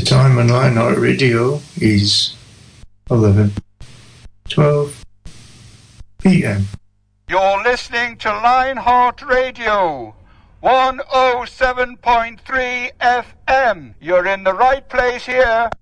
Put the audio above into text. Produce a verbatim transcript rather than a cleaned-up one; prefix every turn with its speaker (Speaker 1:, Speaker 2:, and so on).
Speaker 1: time on Lionheart Radio is eleven twelve p m.
Speaker 2: You're listening to Lionheart Radio, one oh seven point three F M. You're in the right place here.